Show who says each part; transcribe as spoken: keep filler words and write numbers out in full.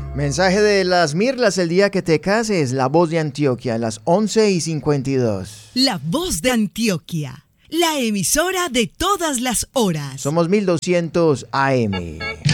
Speaker 1: Mensaje de las Mirlas el día que te cases, La Voz de Antioquia, a las once y cincuenta y dos.
Speaker 2: La Voz de Antioquia, la emisora de todas las horas.
Speaker 1: Somos mil doscientos A M.